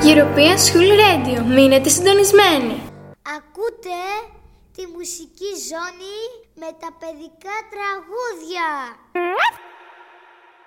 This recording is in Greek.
European School Radio. Μείνετε συντονισμένοι. Ακούτε τη μουσική ζώνη με τα παιδικά τραγούδια.